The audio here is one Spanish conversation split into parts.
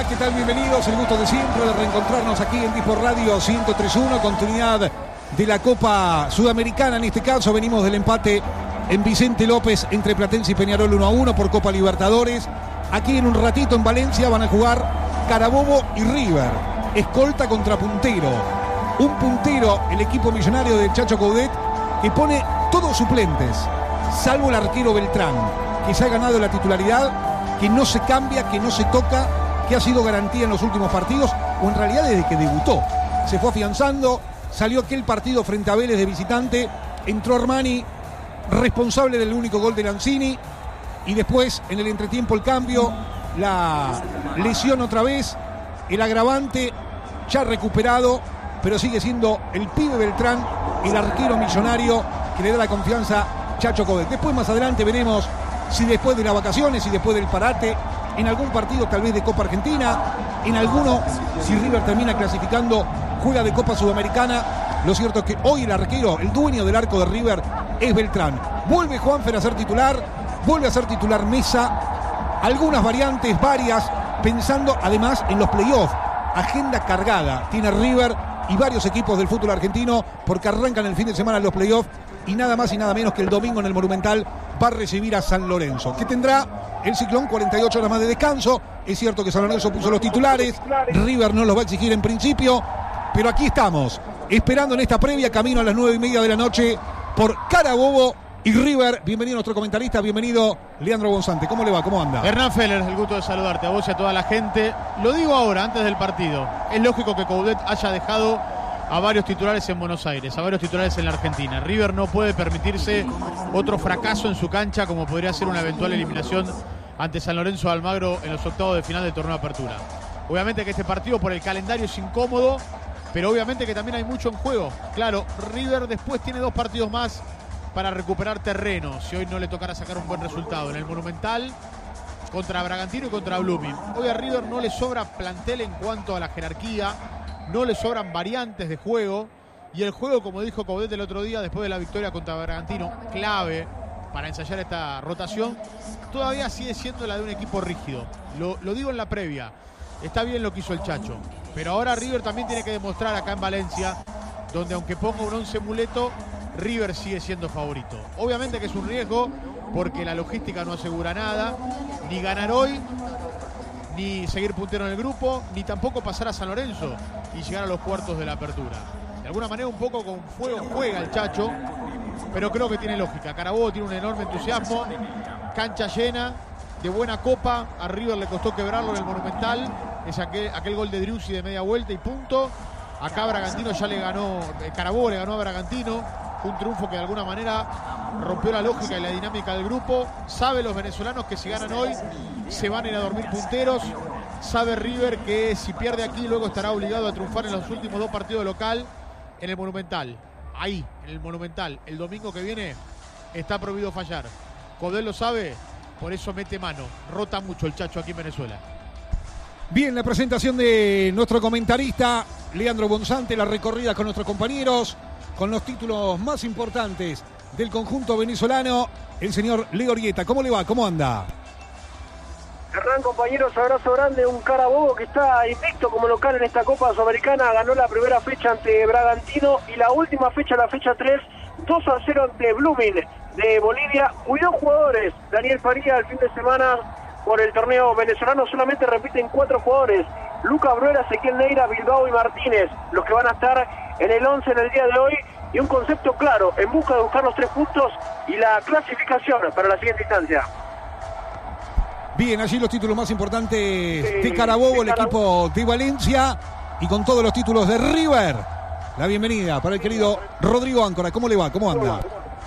¿qué tal? Bienvenidos, el gusto de siempre de reencontrarnos aquí en Dispor Radio 103.1, continuidad de la Copa Sudamericana. En este caso venimos del empate en Vicente López entre Platense y Peñarol 1-1 por Copa Libertadores. Aquí en un ratito en Valencia van a jugar Carabobo y River, escolta contra puntero. Un puntero, el equipo millonario del Chacho Coudet, que pone todos suplentes, salvo el arquero Beltrán, que se ha ganado la titularidad, que no se cambia, que no se toca, que ha sido garantía en los últimos partidos, o en realidad desde que debutó. Se fue afianzando, salió aquel partido frente a Vélez de visitante, entró Armani, responsable del único gol de Lanzini, y después en el entretiempo el cambio, la lesión otra vez, el agravante ya recuperado, pero sigue siendo el pibe Beltrán, el arquero millonario que le da la confianza Chacho Coudet. Después más adelante veremos si después de las vacaciones, si después del parate, en algún partido tal vez de Copa Argentina, en alguno, si River termina clasificando, juega de Copa Sudamericana. Lo cierto es que hoy el arquero, el dueño del arco de River, es Beltrán. Vuelve Juanfer a ser titular, vuelve a ser titular Mesa, algunas variantes, varias, pensando además en los playoffs. Agenda cargada tiene River y varios equipos del fútbol argentino, porque arrancan el fin de semana los playoffs y nada más y nada menos que el domingo en el Monumental va a recibir a San Lorenzo, que tendrá el Ciclón 48 horas más de descanso. Es cierto que San Lorenzo puso los titulares, River no los va a exigir en principio, pero aquí estamos, esperando en esta previa, camino a las 9:30 de la noche por Carabobo y River. Bienvenido a nuestro comentarista, bienvenido Leandro Bonzante. ¿Cómo le va? ¿Cómo anda? Hernán Feller, el gusto de saludarte a vos y a toda la gente. Lo digo ahora, antes del partido. Es lógico que Coudet haya dejado a varios titulares en Buenos Aires, a varios titulares en la Argentina. River no puede permitirse otro fracaso en su cancha, como podría ser una eventual eliminación ante San Lorenzo de Almagro en los octavos de final del torneo de apertura. Obviamente que este partido por el calendario es incómodo, pero obviamente que también hay mucho en juego. Claro, River después tiene 2 partidos más para recuperar terreno, si hoy no le tocara sacar un buen resultado. En el Monumental, contra Bragantino y contra Blooming. Hoy a River no le sobra plantel en cuanto a la jerarquía, no le sobran variantes de juego, y el juego, como dijo Coudet el otro día después de la victoria contra Bragantino, clave para ensayar esta rotación, todavía sigue siendo la de un equipo rígido. Lo digo en la previa, está bien lo que hizo el Chacho, pero ahora River también tiene que demostrar acá en Valencia, donde aunque ponga un 11 muleto, River sigue siendo favorito. Obviamente que es un riesgo, porque la logística no asegura nada, ni ganar hoy, ni seguir puntero en el grupo, ni tampoco pasar a San Lorenzo y llegar a los cuartos de la apertura. De alguna manera un poco con fuego juega el Chacho, pero creo que tiene lógica. Carabobo tiene un enorme entusiasmo, cancha llena, de buena copa. A River le costó quebrarlo en el Monumental, es aquel gol de Driussi de media vuelta y punto. Acá Bragantino ya le ganó, Carabobo le ganó a Bragantino, un triunfo que de alguna manera rompió la lógica y la dinámica del grupo. Sabe los venezolanos que si ganan hoy se van a ir a dormir punteros. Sabe River que si pierde aquí luego estará obligado a triunfar en los últimos 2 partidos local en el Monumental. Ahí, en el Monumental, el domingo que viene está prohibido fallar. Coudet lo sabe, por eso mete mano. Rota mucho el Chacho aquí en Venezuela. Bien, la presentación de nuestro comentarista Leandro Bonzante, la recorrida con nuestros compañeros, con los títulos más importantes del conjunto venezolano, el señor Leo Orgueta. ¿Cómo le va? ¿Cómo anda? Hernán, compañeros, abrazo grande. Un Carabobo que está invicto como local en esta Copa Sudamericana. Ganó la primera fecha ante Bragantino y la última fecha, la fecha 3, 2-0 ante Blooming de Bolivia. Cuidó jugadores. Daniel Faría el fin de semana por el torneo venezolano solamente repiten 4 jugadores. Lucas Bruera, Ezequiel Neira, Bilbao y Martínez, los que van a estar en el 11 en el día de hoy. Y un concepto claro, en busca de buscar los 3 puntos y la clasificación para la siguiente instancia. Bien, allí los títulos más importantes de Carabobo, el equipo de Valencia, y con todos los títulos de River. La bienvenida para el querido Rodrigo Áncora. ¿Cómo le va? ¿Cómo anda?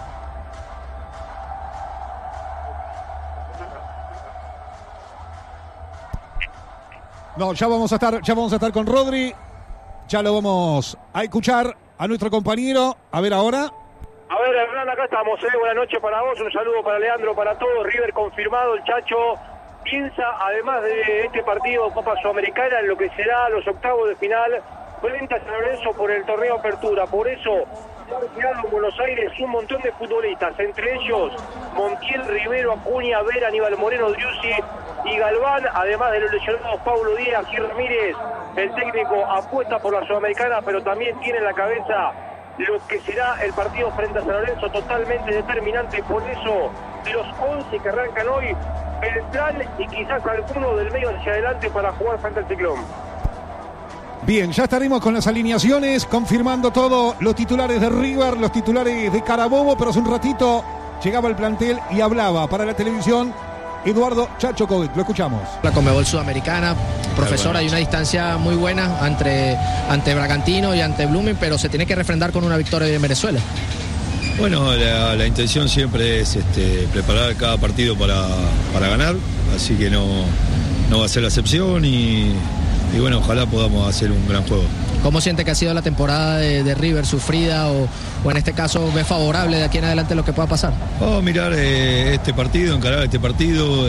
No, ya vamos a estar con Rodri. Ya lo vamos a escuchar a nuestro compañero. A ver ahora. A ver, Hernán, acá estamos. Buenas noches para vos, un saludo para Leandro, para todos. River confirmado, el Chacho piensa, además de este partido Copa Sudamericana, en lo que será los octavos de final frente a San Lorenzo por el torneo Apertura. Por eso han quedado en Buenos Aires un montón de futbolistas, entre ellos Montiel, Rivero, Acuña, Vera, Aníbal Moreno, Driussi, y Galván, además de los lesionados Paulo Díaz y Ramírez. El técnico apuesta por la Sudamericana, pero también tiene en la cabeza lo que será el partido frente a San Lorenzo, totalmente determinante. Por eso, de los 11 que arrancan hoy, Beltrán y quizás alguno del medio hacia adelante para jugar frente al Ciclón. Bien, ya estaremos con las alineaciones, confirmando todo, los titulares de River, los titulares de Carabobo, pero hace un ratito llegaba al plantel y hablaba para la televisión Eduardo Chacho Coudet. Lo escuchamos. La Conmebol Sudamericana, profesor, hay una distancia muy buena ante Bragantino y ante Blooming, pero se tiene que refrendar con una victoria en Venezuela. Bueno, la intención siempre es preparar cada partido para ganar, así que no va a ser la excepción y bueno, ojalá podamos hacer un gran juego. ¿Cómo siente que ha sido la temporada de River, sufrida o en este caso ve favorable de aquí en adelante lo que pueda pasar? Vamos a mirar este partido, encarar este partido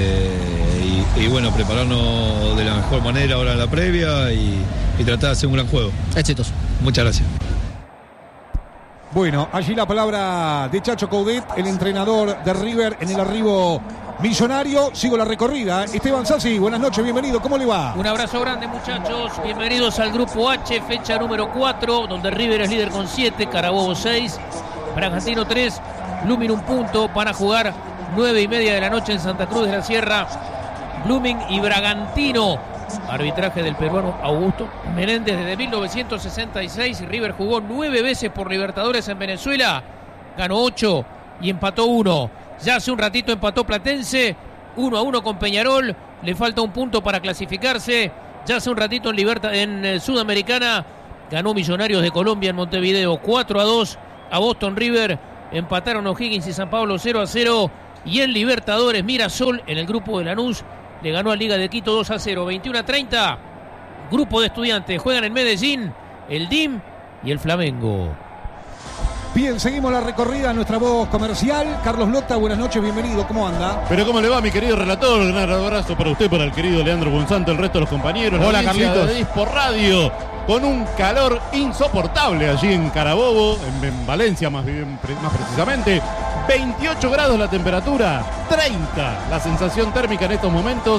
y bueno, prepararnos de la mejor manera ahora en la previa y tratar de hacer un gran juego. Éxitos. Muchas gracias. Bueno, allí la palabra de Chacho Coudet, el entrenador de River en el arribo millonario. Sigo la recorrida. Esteban Sassi, buenas noches, bienvenido. ¿Cómo le va? Un abrazo grande, muchachos. Bienvenidos al Grupo H, fecha número 4, donde River es líder con 7, Carabobo 6, Bragantino 3, Blooming 1 punto. Van a jugar 9:30 de la noche en Santa Cruz de la Sierra. Blooming y Bragantino. Arbitraje del peruano Augusto Menéndez desde 1966. River jugó 9 veces por Libertadores en Venezuela, ganó 8 y empató 1. Ya hace un ratito empató Platense 1-1 con Peñarol, le falta un punto para clasificarse. Ya hace un ratito en Sudamericana ganó Millonarios de Colombia en Montevideo 4-2 a Boston River. Empataron O'Higgins y San Pablo 0-0. Y en Libertadores, Mirasol en el grupo de Lanús le ganó a Liga de Quito 2-0, 21-30. Grupo de Estudiantes juegan en Medellín, el DIM y el Flamengo. Bien, seguimos la recorrida, nuestra voz comercial. Carlos Lota, buenas noches, bienvenido, ¿cómo anda? Pero ¿cómo le va, mi querido relator? Un gran abrazo para usted, para el querido Leandro Bonsanto, el resto de los compañeros. Hola, Carlitos. De Dispor Radio, con un calor insoportable allí en Carabobo, en Valencia más precisamente. 28 grados la temperatura, 30 la sensación térmica en estos momentos,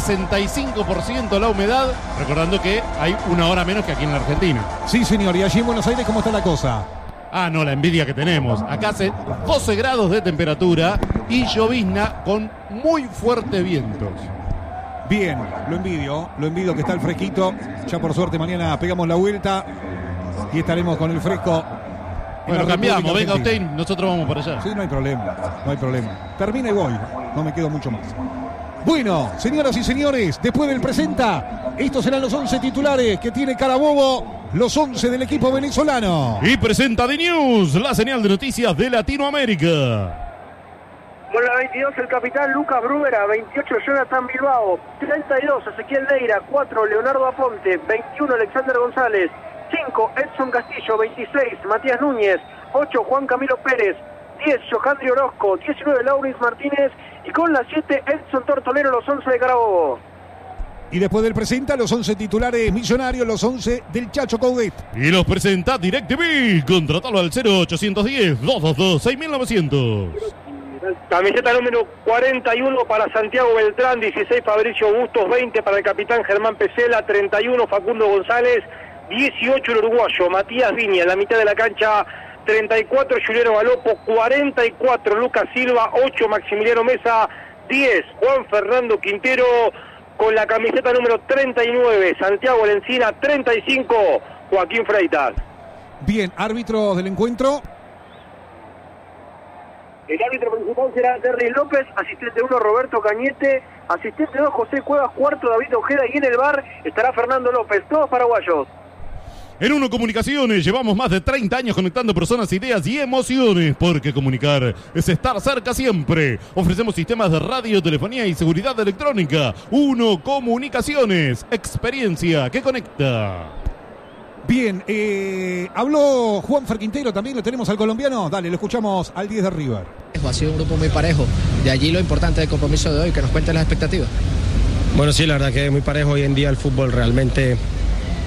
65% la humedad, recordando que hay una hora menos que aquí en la Argentina. Sí, señor, y allí en Buenos Aires, ¿cómo está la cosa? Ah, no, la envidia que tenemos. Acá hace 12 grados de temperatura y llovizna con muy fuertes vientos. Bien, lo envidio que está el fresquito. Ya por suerte mañana pegamos la vuelta y estaremos con el fresco. Bueno, cambiamos, venga usted y nosotros vamos para allá. Sí, no hay problema. Termina y voy, no me quedo mucho más. Bueno, señoras y señores, después del presenta, estos serán los 11 titulares que tiene Carabobo, los 11 del equipo venezolano. Y presenta The News, la señal de noticias de Latinoamérica. Con la 22 el capitán Lucas Brumera, 28 Jonathan Bilbao, 32 Ezequiel Neira, 4 Leonardo Aponte, 21 Alexander González, 5 Edson Castillo, 26 Matías Núñez, 8 Juan Camilo Pérez, 10 Johandri Orozco, 19 Lauris Martínez y con la 7 Edson Tortolero, los 11 de Carabobo. Y después del presenta los 11 titulares millonarios, los 11 del Chacho Coudet. Y los presenta DirecTV, contratalo al 0810-222-6900. Camiseta número 41 para Santiago Beltrán, 16 Fabricio Bustos, 20 para el capitán Germán Pesela, 31 Facundo González, 18 el uruguayo Matías Viña, en la mitad de la cancha 34 Juliano Galopo, 44 Lucas Silva, 8 Maximiliano Mesa, 10 Juan Fernando Quintero, con la camiseta número 39 Santiago Lencina, 35 Joaquín Freitas. Bien, árbitros del encuentro. El árbitro principal será Terry López, asistente 1 Roberto Cañete, asistente 2 José Cuevas, cuarto David Ojeda y en el bar estará Fernando López, todos paraguayos. En Uno Comunicaciones llevamos más de 30 años conectando personas, ideas y emociones, porque comunicar es estar cerca siempre. Ofrecemos sistemas de radio, telefonía y seguridad electrónica. Uno Comunicaciones, experiencia que conecta. Bien, habló Juanfer Quintero, también lo tenemos al colombiano. Dale, lo escuchamos al 10 de River. Ha sido un grupo muy parejo, de allí lo importante del compromiso de hoy, que nos cuenten las expectativas. Bueno, sí, la verdad que es muy parejo. Hoy en día el fútbol realmente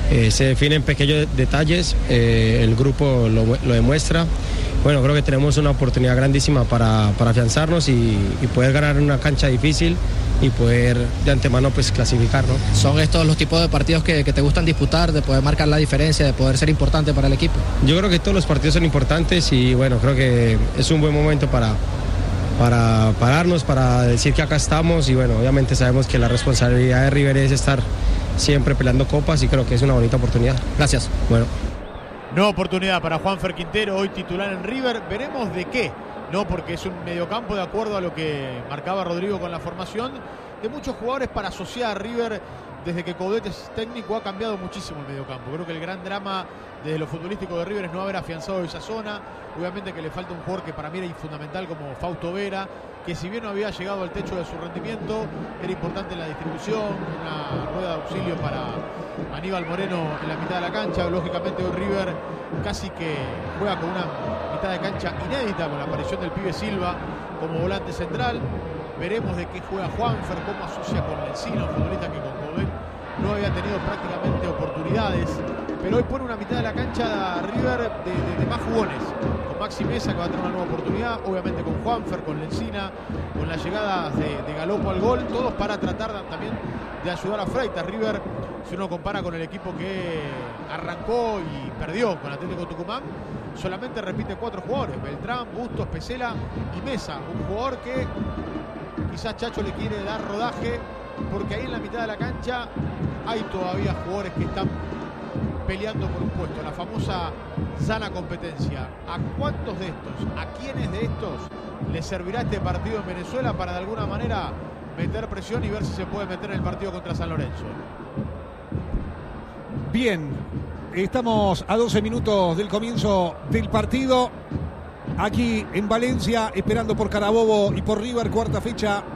Se definen pequeños detalles, el grupo lo demuestra. Bueno, creo que tenemos una oportunidad grandísima para afianzarnos y poder ganar en una cancha difícil y poder de antemano pues clasificar, ¿no? ¿Son estos los tipos de partidos que te gustan disputar, de poder marcar la diferencia, de poder ser importante para el equipo? Yo creo que todos los partidos son importantes y bueno, creo que es un buen momento para pararnos, para decir que acá estamos y bueno, obviamente sabemos que la responsabilidad de River es estar siempre peleando copas y creo que es una bonita oportunidad. Gracias. Bueno. Nueva oportunidad para Juanfer Quintero, hoy titular en River. Veremos de qué, ¿no? Porque es un mediocampo, de acuerdo a lo que marcaba Rodrigo con la formación, de muchos jugadores para asociar a River. Desde que Coudet es técnico ha cambiado muchísimo el mediocampo. Creo que el gran drama desde lo futbolístico de River es no haber afianzado esa zona. Obviamente que le falta un jugador que para mí era fundamental como Fausto Vera, que si bien no había llegado al techo de su rendimiento, era importante la distribución, una rueda de auxilio para Aníbal Moreno en la mitad de la cancha. Lógicamente hoy River casi que juega con una mitad de cancha inédita con la aparición del pibe Silva como volante central. Veremos de qué juega Juanfer, cómo asocia con Lencina, un futbolista que con Coudet no había tenido prácticamente oportunidades, pero hoy pone una mitad de la cancha River de más jugones, con Maxi Mesa, que va a tener una nueva oportunidad, obviamente con Juanfer, con Lencina, con las llegadas de Galopo al gol, todos para tratar también de ayudar a Freitas. River, si uno compara con el equipo que arrancó y perdió con Atlético Tucumán, solamente repite 4 jugadores: Beltrán, Bustos, Pesela y Mesa. Un jugador que quizás Chacho le quiere dar rodaje, porque ahí en la mitad de la cancha hay todavía jugadores que están peleando por un puesto, la famosa sana competencia. ¿A cuántos de estos, a quiénes de estos les servirá este partido en Venezuela para de alguna manera meter presión y ver si se puede meter en el partido contra San Lorenzo? Bien, estamos a 12 minutos del comienzo del partido. Aquí en Valencia, esperando por Carabobo y por River, cuarta fecha